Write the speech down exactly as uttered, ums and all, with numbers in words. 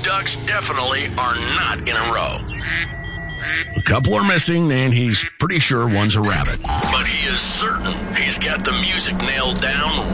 ducks definitely are not in a row. A couple are missing, and he's pretty sure one's a rabbit. But he is certain he's got the music nailed down